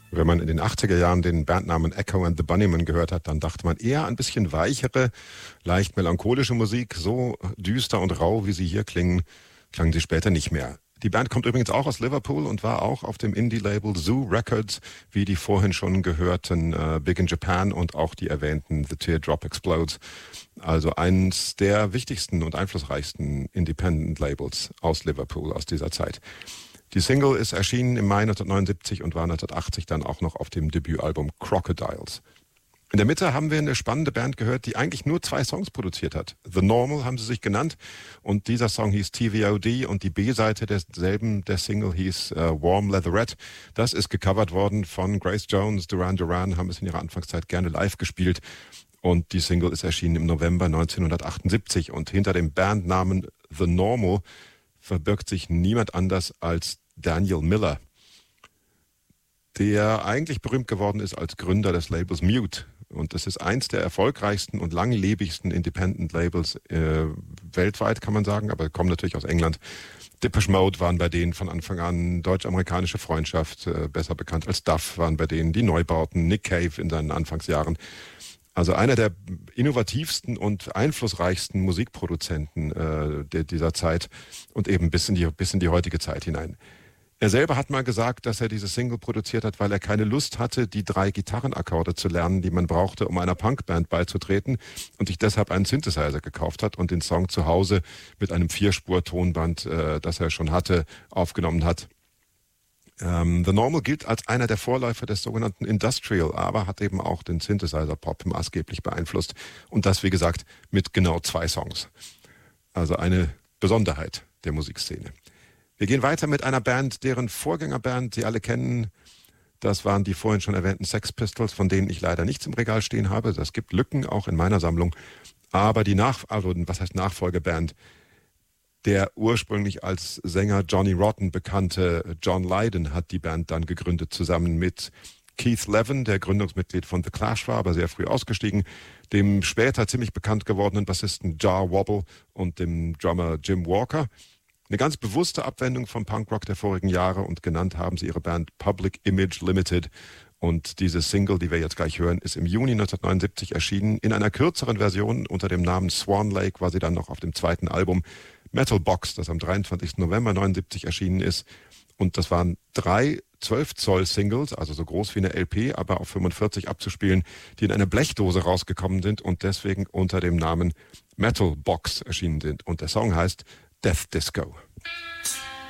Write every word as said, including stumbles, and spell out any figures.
Wenn man in den achtziger Jahren den Bandnamen Echo and the Bunnymen gehört hat, dann dachte man eher ein bisschen weichere, leicht melancholische Musik. So düster und rau, wie sie hier klingen, klangen sie später nicht mehr. Die Band kommt übrigens auch aus Liverpool und war auch auf dem Indie-Label Zoo Records, wie die vorhin schon gehörten uh, Big in Japan und auch die erwähnten The Teardrop Explodes. Also eines der wichtigsten und einflussreichsten Independent-Labels aus Liverpool aus dieser Zeit. Die Single ist erschienen im Mai neunzehnhundertneunundsiebzig und war neunzehnhundertachtzig dann auch noch auf dem Debütalbum Crocodiles. In der Mitte haben wir eine spannende Band gehört, die eigentlich nur zwei Songs produziert hat. The Normal haben sie sich genannt und dieser Song hieß T V O D und die B-Seite derselben, der Single hieß uh, Warm Leatherette. Das ist gecovert worden von Grace Jones, Duran Duran, haben es in ihrer Anfangszeit gerne live gespielt und die Single ist erschienen im November neunzehnhundertachtundsiebzig und hinter dem Bandnamen The Normal verbirgt sich niemand anders als Daniel Miller, der eigentlich berühmt geworden ist als Gründer des Labels Mute. Und das ist eins der erfolgreichsten und langlebigsten Independent-Labels äh, weltweit, kann man sagen, aber kommen natürlich aus England. Depeche Mode waren bei denen von Anfang an, Deutsch-Amerikanische Freundschaft, äh, besser bekannt als Duff, waren bei denen die Neubauten, Nick Cave in seinen Anfangsjahren. Also einer der innovativsten und einflussreichsten Musikproduzenten äh, de, dieser Zeit und eben bis in, die, bis in die heutige Zeit hinein. Er selber hat mal gesagt, dass er diese Single produziert hat, weil er keine Lust hatte, die drei Gitarrenakkorde zu lernen, die man brauchte, um einer Punkband beizutreten und sich deshalb einen Synthesizer gekauft hat und den Song zu Hause mit einem Vierspur-Tonband, äh, das er schon hatte, aufgenommen hat. Ähm, The Normal gilt als einer der Vorläufer des sogenannten Industrial, aber hat eben auch den Synthesizer-Pop maßgeblich beeinflusst und das, wie gesagt, mit genau zwei Songs. Also eine Besonderheit der Musikszene. Wir gehen weiter mit einer Band, deren Vorgängerband Sie alle kennen. Das waren die vorhin schon erwähnten Sex Pistols, von denen ich leider nichts im Regal stehen habe. Das gibt Lücken auch in meiner Sammlung. Aber die Nach also, was heißt Nachfolgeband? Der ursprünglich als Sänger Johnny Rotten bekannte John Lydon hat die Band dann gegründet, zusammen mit Keith Levin, der Gründungsmitglied von The Clash war, aber sehr früh ausgestiegen, dem später ziemlich bekannt gewordenen Bassisten Jar Wobble und dem Drummer Jim Walker. Eine ganz bewusste Abwendung vom Punkrock der vorigen Jahre und genannt haben sie ihre Band Public Image Limited. Und diese Single, die wir jetzt gleich hören, ist im Juni neunzehnhundertneunundsiebzig erschienen. In einer kürzeren Version unter dem Namen Swan Lake war sie dann noch auf dem zweiten Album Metal Box, das am dreiundzwanzigsten November neunundsiebzig erschienen ist. Und das waren drei zwölf Zoll Singles, also so groß wie eine L P, aber auf fünfundvierzig abzuspielen, die in einer Blechdose rausgekommen sind und deswegen unter dem Namen Metal Box erschienen sind. Und der Song heißt Death Disco.